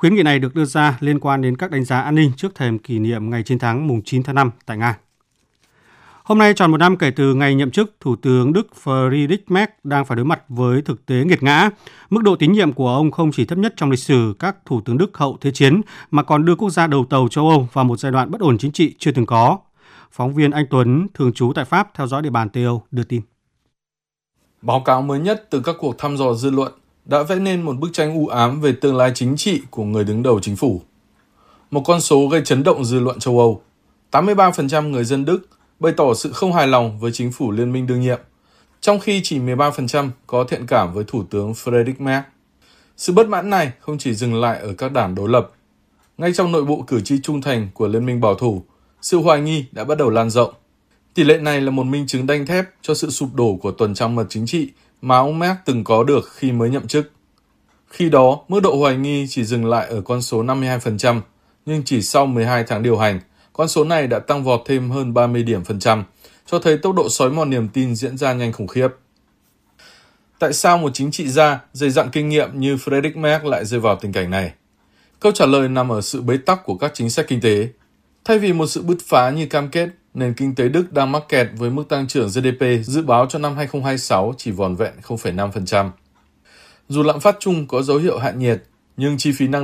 Khuyến nghị này được đưa ra liên quan đến các đánh giá an ninh trước thềm kỷ niệm ngày chiến thắng mùng 9 tháng 5 tại Nga. Hôm nay tròn một năm kể từ ngày nhậm chức, Thủ tướng Đức Friedrich Merz đang phải đối mặt với thực tế nghiệt ngã. Mức độ tín nhiệm của ông không chỉ thấp nhất trong lịch sử các thủ tướng Đức hậu Thế chiến, mà còn đưa quốc gia đầu tàu châu Âu vào một giai đoạn bất ổn chính trị chưa từng có. Phóng viên Anh Tuấn, thường trú tại Pháp, theo dõi địa bàn Tây Âu, đưa tin. Báo cáo mới nhất từ các cuộc thăm dò dư luận đã vẽ nên một bức tranh u ám về tương lai chính trị của người đứng đầu chính phủ. Một con số gây chấn động dư luận châu Âu. 83% người dân Đức bày tỏ sự không hài lòng với chính phủ liên minh đương nhiệm, trong khi chỉ 13% có thiện cảm với Thủ tướng Friedrich Merz. Sự bất mãn này không chỉ dừng lại ở các đảng đối lập. Ngay trong nội bộ cử tri trung thành của Liên minh bảo thủ, sự hoài nghi đã bắt đầu lan rộng. Tỷ lệ này là một minh chứng đanh thép cho sự sụp đổ của tuần trăng mật chính trị mà ông Merz từng có được khi mới nhậm chức. Khi đó, mức độ hoài nghi chỉ dừng lại ở con số 52%, nhưng chỉ sau 12 tháng điều hành, con số này đã tăng vọt thêm hơn 30 điểm phần trăm, cho thấy tốc độ xói mòn niềm tin diễn ra nhanh khủng khiếp. Tại sao một chính trị gia dày dặn kinh nghiệm như Friedrich Merz lại rơi vào tình cảnh này? Câu trả lời nằm ở sự bế tắc của các chính sách kinh tế. Thay vì một sự bứt phá như cam kết, nền kinh tế Đức đang mắc kẹt với mức tăng trưởng GDP dự báo cho năm 2026 chỉ vỏn vẹn 0,5%. Dù lạm phát chung có dấu hiệu hạ nhiệt, nhưng chi phí năng